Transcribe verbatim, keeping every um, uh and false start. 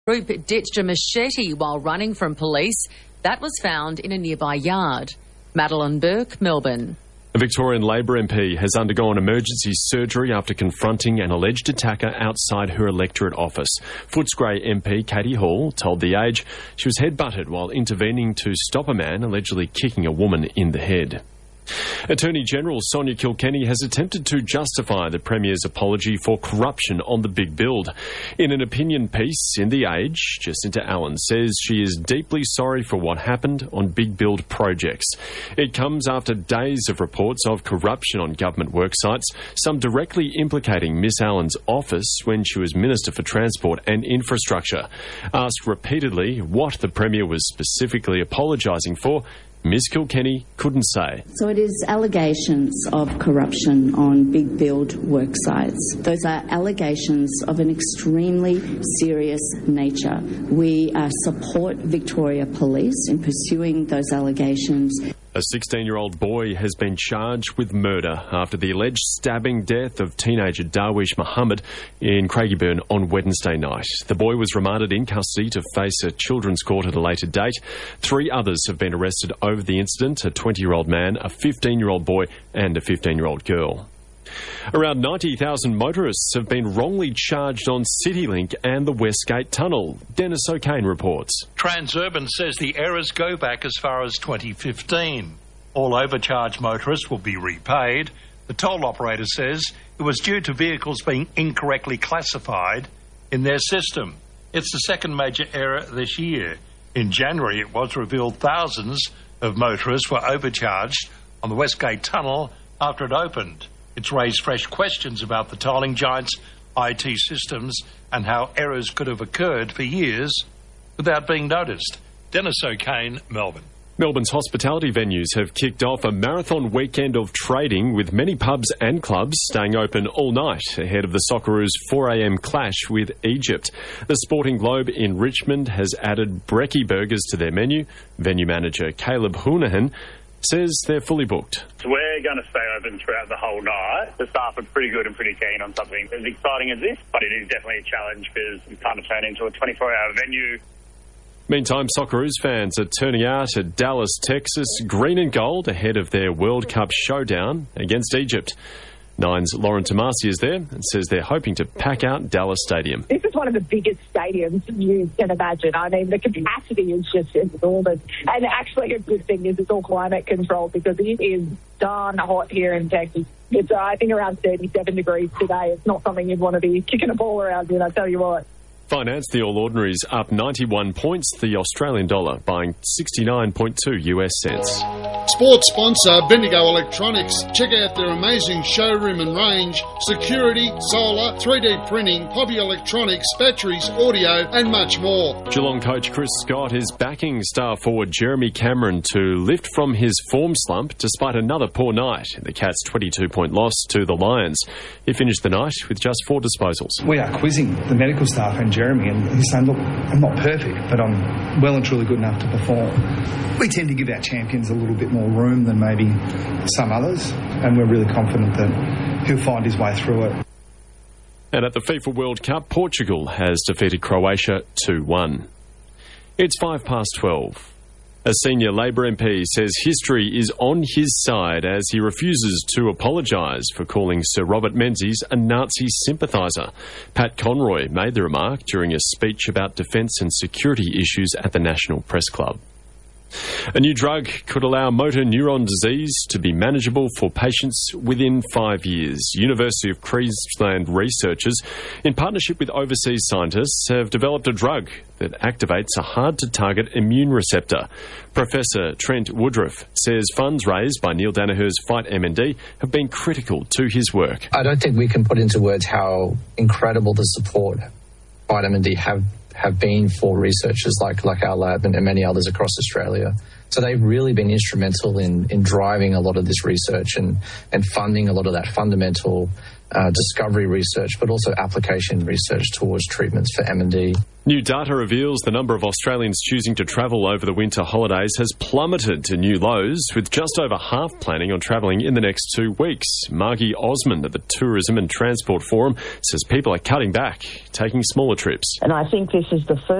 Group ditched a machete while running from police. That was found in a nearby yard. Madeline Burke, Melbourne. A Victorian Labor M P has undergone emergency surgery after confronting an alleged attacker outside her electorate office. Footscray M P Katie Hall told The Age she was headbutted while intervening to stop a man allegedly kicking a woman in the head. Attorney General Sonia Kilkenny has attempted to justify the Premier's apology for corruption on the big build. In an opinion piece in The Age, Jacinta Allen says she is deeply sorry for what happened on big build projects. It comes after days of reports of corruption on government worksites, some directly implicating Miss Allen's office when she was Minister for Transport and Infrastructure. Asked repeatedly what the Premier was specifically apologising for, Miss Kilkenny couldn't say. So it is allegations of corruption on big build work sites. Those are allegations of an extremely serious nature. We uh, support Victoria Police in pursuing those allegations. A sixteen-year-old boy has been charged with murder after the alleged stabbing death of teenager Darwish Muhammad in Craigieburn on Wednesday night. The boy was remanded in custody to face a children's court at a later date. Three others have been arrested over the incident, a twenty-year-old man, a fifteen-year-old boy and a fifteen-year-old girl. Around ninety thousand motorists have been wrongly charged on CityLink and the Westgate Tunnel. Dennis O'Kane reports. Transurban says the errors go back as far as twenty fifteen. All overcharged motorists will be repaid. The toll operator says it was due to vehicles being incorrectly classified in their system. It's the second major error this year. In January, it was revealed thousands of motorists were overcharged on the Westgate Tunnel after it opened. It's raised fresh questions about the tolling giant's I T systems and how errors could have occurred for years without being noticed. Dennis O'Kane, Melbourne. Melbourne's hospitality venues have kicked off a marathon weekend of trading, with many pubs and clubs staying open all night ahead of the Socceroos' four a m clash with Egypt. The Sporting Globe in Richmond has added brekkie burgers to their menu. Venue manager Caleb Hounahan says they're fully booked. So we're going to stay open throughout the whole night. The staff are pretty good and pretty keen on something as exciting as this, but it is definitely a challenge because it's kind of turned into a twenty-four hour venue. Meantime, Socceroos fans are turning out at Dallas, Texas, green and gold ahead of their World Cup showdown against Egypt. Nine's Lauren Tomasi is there and says they're hoping to pack out Dallas Stadium. This is one of the biggest stadiums you can imagine. I mean, the capacity is just enormous. And actually a good thing is it's all climate controlled because it is darn hot here in Texas. It's, uh, I think, around thirty-seven degrees today. It's not something you'd want to be kicking a ball around in, I tell you what. Finance, the All Ordinaries up ninety-one points, the Australian dollar buying sixty-nine point two U S cents. Sports sponsor Bendigo Electronics. Check out their amazing showroom and range, security, solar, three D printing, hobby electronics, batteries, audio and much more. Geelong coach Chris Scott is backing star forward Jeremy Cameron to lift from his form slump despite another poor night in the Cats' twenty-two point loss to the Lions. He finished the night with just four disposals. We are quizzing the medical staff and Jeremy, and he's saying, look, I'm not perfect, but I'm well and truly good enough to perform. We tend to give our champions a little bit more room than maybe some others, and we're really confident that he'll find his way through it. And at the FIFA World Cup, Portugal has defeated Croatia two one. It's five past twelve. A senior Labor M P says history is on his side as he refuses to apologise for calling Sir Robert Menzies a Nazi sympathiser. Pat Conroy made the remark during a speech about defence and security issues at the National Press Club. A new drug could allow motor neuron disease to be manageable for patients within five years. University of Queensland researchers, in partnership with overseas scientists, have developed a drug that activates a hard-to-target immune receptor. Professor Trent Woodruff says funds raised by Neil Danaher's Fight M N D have been critical to his work. I don't think we can put into words how incredible the support Fight M N D have have been for researchers like like our lab and, and many others across Australia. So they've really been instrumental in, in driving a lot of this research and, and funding a lot of that fundamental uh, discovery research, but also application research towards treatments for M N D. New data reveals the number of Australians choosing to travel over the winter holidays has plummeted to new lows, with just over half planning on travelling in the next two weeks. Margie Osmond at the Tourism and Transport Forum says people are cutting back, taking smaller trips. And I think this is the first